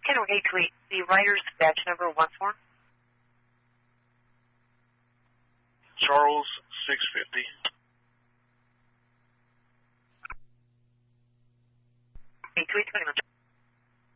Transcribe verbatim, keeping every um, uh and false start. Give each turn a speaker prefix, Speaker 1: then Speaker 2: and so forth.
Speaker 1: Can we tweet the writer's batch number once more?
Speaker 2: Charles six fifty.
Speaker 1: A tweet twenty-one.